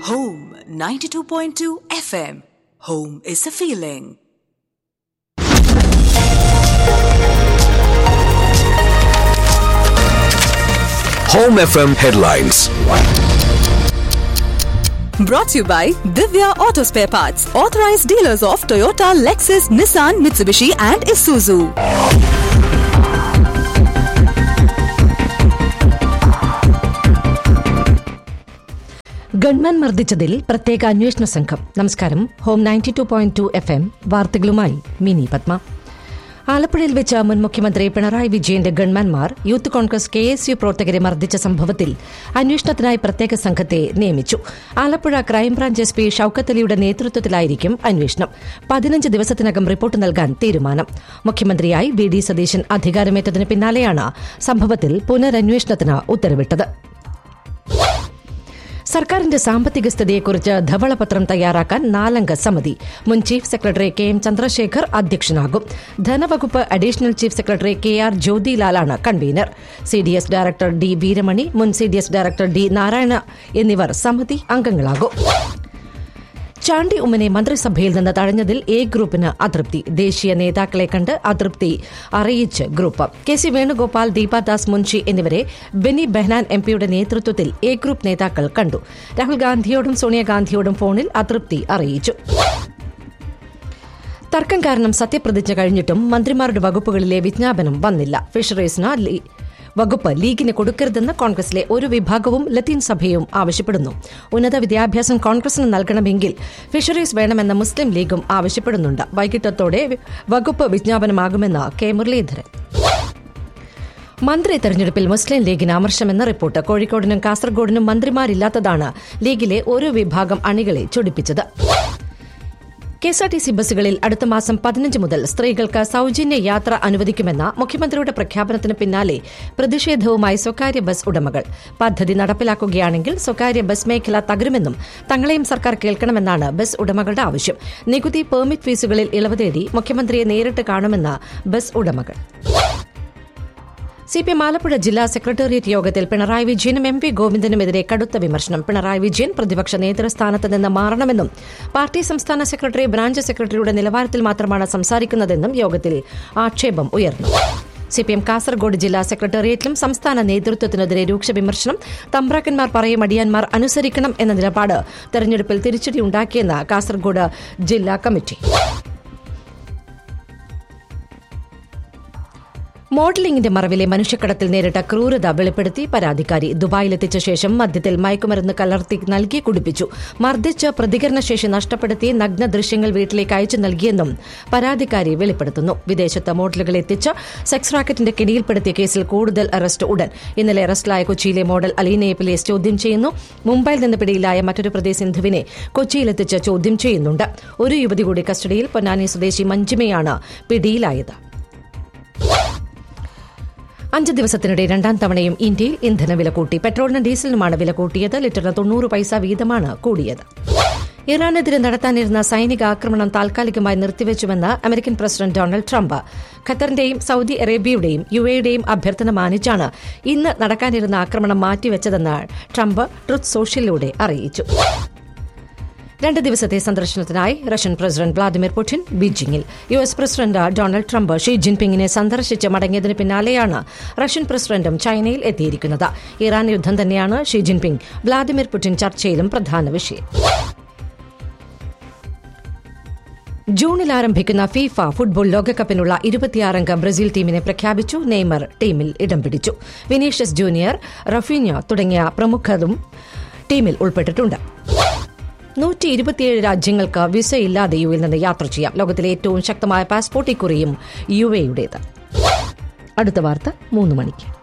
Home 92.2 FM. Home is a feeling. Home FM headlines. Brought to you by Divya Auto Spare Parts, authorized dealers of Toyota, Lexus, Nissan, Mitsubishi and Isuzu. Gunman മർദ്ദിച്ചതിൽ പ്രത്യേക അന്വേഷണ സംഘം. നമസ്കാരം. Home 92.2 FM വാർത്തകളുമായി mini Padma. ആലപ്പുഴയിൽ വെച്ച് മുൻ മുഖ്യമന്ത്രി പിണറായി വിജയന്റെ ഗൺമാൻമാർ യൂത്ത് കോൺഗ്രസ് KSU പ്രവർത്തകരെ മർദ്ദിച്ച സംഭവത്തിൽ അന്വേഷണത്തിനായി പ്രത്യേക സംഘത്തെ നിയമിച്ചു. ആലപ്പുഴ ക്രൈംബ്രാഞ്ച് SP ഷൌക്കത്ത് അലിയുടെ നേതൃത്വത്തിലായിരിക്കും അന്വേഷണം. 15 ദിവസത്തിനകം റിപ്പോർട്ട് നൽകാൻ തീരുമാനം. മുഖ്യമന്ത്രിയായി VD സതീശൻ അധികാരമേറ്റതിന് പിന്നാലെയാണ് സംഭവത്തിൽ പുനരന്വേഷണത്തിന് ഉത്തരവിട്ടത്. സർക്കാരിന്റെ സാമ്പത്തിക സ്ഥിതിയെക്കുറിച്ച് ധവളപത്രം തയ്യാറാക്കാൻ 4-അംഗ സമിതി. മുൻ chief secretary KM Chandrasekhar അധ്യക്ഷനാകും. ധനവകുപ്പ് additional chief secretary KR ജ്യോതിലാലാണ് convener. CDS director D Veeramani, മുൻ CDS ഡയറക്ടർ D നാരായണ എന്നിവർ സമിതി അംഗങ്ങളാകും. ചാണ്ടി ഉമ്മനെ മന്ത്രിസഭയിൽ നിന്ന് തഴഞ്ഞതിൽ A ഗ്രൂപ്പിന് അതൃപ്തി. ദേശീയ നേതാക്കളെ കണ്ട് അതൃപ്തി അറിയിച്ച് ഗ്രൂപ്പ്. KC വേണുഗോപാൽ, ദീപാദാസ് മുൻഷി എന്നിവരെ ബെന്നി ബെഹ്നാൻ MPയുടെ നേതൃത്വത്തിൽ A ഗ്രൂപ്പ് നേതാക്കൾ കണ്ടു. രാഹുൽ ഗാന്ധിയോടും സോണിയാഗാന്ധിയോടും ഫോണിൽ അതൃപ്തി അറിയിച്ചു. തർക്കം കാരണം സത്യപ്രതിജ്ഞ കഴിഞ്ഞിട്ടും മന്ത്രിമാരുടെ വകുപ്പുകളിലെ വിജ്ഞാപനം വന്നില്ല. ഫിഷറീസിന് വകുപ്പ് ലീഗിന് കൊടുക്കരുതെന്ന് കോൺഗ്രസിലെ ഒരു വിഭാഗവും ലത്തീൻ സഭയും ആവശ്യപ്പെടുന്നു. ഉന്നത വിദ്യാഭ്യാസം കോൺഗ്രസിന് നൽകണമെങ്കിൽ ഫിഷറീസ് വേണമെന്ന് മുസ്ലിം ലീഗും ആവശ്യപ്പെടുന്നുണ്ട്. വൈകിട്ടത്തോടെ വകുപ്പ് വിജ്ഞാപനമാകുമെന്ന് K മുരളീധരൻ. മന്ത്രി തെരഞ്ഞെടുപ്പിൽ മുസ്ലിം ലീഗിന് അമർശമെന്ന റിപ്പോർട്ട്. കോഴിക്കോടിനും കാസർഗോഡിനും മന്ത്രിമാരില്ലാത്തതാണ് ലീഗിലെ ഒരു വിഭാഗം അണികളെ ചൊടിപ്പിച്ചത്. KSRTC ബസ്സുകളിൽ അടുത്ത മാസം 15 മുതൽ സ്ത്രീകൾക്ക് സൌജന്യ യാത്ര അനുവദിക്കുമെന്ന മുഖ്യമന്ത്രിയുടെ പ്രഖ്യാപനത്തിന് പിന്നാലെ പ്രതിഷേധവുമായി സ്വകാര്യ ബസ് ഉടമകൾ. പദ്ധതി നടപ്പിലാക്കുകയാണെങ്കിൽ സ്വകാര്യ ബസ് മേഖല തകരുമെന്നും തങ്ങളെയും സർക്കാർ കേൾക്കണമെന്നാണ് ബസ് ഉടമകളുടെ ആവശ്യം. നികുതി, പെർമിറ്റ് ഫീസുകളിൽ ഇളവ് തേടി മുഖ്യമന്ത്രിയെ നേരിട്ട് കാണുമെന്ന് ബസ് ഉടമകൾ. CPM ആലപ്പുഴ ജില്ലാ സെക്രട്ടേറിയറ്റ് യോഗത്തിൽ പിണറായി വിജയനും MV ഗോവിന്ദനുമെതിരെ കടുത്ത വിമർശനം. പിണറായി വിജയൻ പ്രതിപക്ഷ നേതൃസ്ഥാനത്ത് നിന്ന് മാറണമെന്നും പാർട്ടി സംസ്ഥാന സെക്രട്ടറി ബ്രാഞ്ച് സെക്രട്ടറിയുടെ നിലവാരത്തിൽ മാത്രമാണ് സംസാരിക്കുന്നതെന്നും യോഗത്തിൽ ആക്ഷേപം ഉയർന്നു. CPM കാസർഗോഡ് ജില്ലാ സെക്രട്ടേറിയറ്റിലും സംസ്ഥാന നേതൃത്വത്തിനെതിരെ രൂക്ഷ വിമർശനം. തമ്പ്രാക്കന്മാർ പറയും അടിയാന്മാർ അനുസരിക്കണം എന്ന നിലപാട് തെരഞ്ഞെടുപ്പിൽ തിരിച്ചടിയുണ്ടാക്കിയെന്ന് കാസർഗോഡ് ജില്ലാ കമ്മിറ്റി. മോഡലിംഗിന്റെ മറവിലെ മനുഷ്യക്കടത്തിൽ നേരിട്ട ക്രൂരത വെളിപ്പെടുത്തി പരാതിക്കാരി. ദുബായിലെത്തിച്ച ശേഷം മദ്യത്തിൽ മയക്കുമരുന്ന് കലർത്തി നൽകി കുടിപ്പിച്ചു. മർദ്ദിച്ച് പ്രതികരണശേഷി നഷ്ടപ്പെടുത്തി നഗ്ന ദൃശ്യങ്ങൾ വീട്ടിലേക്ക് അയച്ചു നൽകിയെന്നും പരാതിക്കാരി വെളിപ്പെടുത്തുന്നു. വിദേശത്ത് മോഡലുകളെ എത്തിച്ച് സെക്സ് റാക്കറ്റിന്റെ കെണിയിൽപ്പെടുത്തിയ കേസിൽ കൂടുതൽ അറസ്റ്റ് ഉടൻ. ഇന്നലെ അറസ്റ്റിലായ കൊച്ചിയിലെ മോഡൽ അലീന എപ്പിലിയെ ചോദ്യം ചെയ്യുന്നു. മുംബൈയിൽ നിന്ന് പിടിയിലായ മറ്റൊരു പ്രതി സിന്ധുവിനെ കൊച്ചിയിലെത്തിച്ച് ചോദ്യം ചെയ്യുന്നുണ്ട്. ഒരു യുവതി കൂടി കസ്റ്റഡിയിൽ. പൊന്നാനി സ്വദേശി മഞ്ജിമയാണ് പിടിയിലായത്. 5 ദിവസത്തിനിടെ 2ാം തവണയും ഇന്ത്യയിൽ ഇന്ധനവില കൂട്ടി. പെട്രോളിനും ഡീസലിനുമാണ് വില കൂട്ടിയത്. ലിറ്ററിന് 90 പൈസ വീതമാണ് കൂടിയത്. ഇറാനെതിരെ നടത്താനിരുന്ന സൈനിക ആക്രമണം താൽക്കാലികമായി നിർത്തിവെച്ചുവെന്ന് American president Donald Trump. ഖത്തറിന്റെയും Saudi അറേബ്യയുടെയും UAEയുടെയും അഭ്യർത്ഥന മാനിച്ചാണ് ഇന്ന് നടക്കാനിരുന്ന ആക്രമണം മാറ്റിവെച്ചതെന്ന് ട്രംപ് ട്രൂത്ത് സോഷ്യലിലൂടെ അറിയിച്ചു. 2 ദിവസത്തെ സന്ദർശനത്തിനായി Russian president Vladimir Putin ബീജിംഗിൽ. US president Donald Trump she ജിൻപിങ്ങിനെ സന്ദർശിച്ച് മടങ്ങിയതിന് പിന്നാലെയാണ് റഷ്യൻ പ്രസിഡന്റും ചൈനയിൽ എത്തിയിരിക്കുന്നത്. ഇറാൻ യുദ്ധം തന്നെയാണ് ഷീ ജിൻപിങ് വ്ളാദിമിർ പുടിൻ ചർച്ചയിലും പ്രധാന വിഷയം. ജൂണിൽ ആരംഭിക്കുന്ന ഫിഫ ഫുട്ബോൾ ലോകകപ്പിനുള്ള 26-അംഗ ബ്രസീൽ ടീമിനെ പ്രഖ്യാപിച്ചു. നെയ്മർ ടീമിൽ ഇടം പിടിച്ചു. വിനീഷ്യസ് ജൂനിയർ, റഫീഞ്ഞ തുടങ്ങിയ പ്രമുഖരും ടീമിൽ ഉൾപ്പെട്ടിട്ടുണ്ട്. 127 രാജ്യങ്ങൾക്ക് വിസയില്ലാതെ UAEയിൽ നിന്ന് യാത്ര ചെയ്യാം. ലോകത്തിലെ ഏറ്റവും ശക്തമായ പാസ്പോർട്ട് ഇക്കുറിയും UAEയുടേത്. അടുത്ത വാർത്ത 3 മണിക്ക്.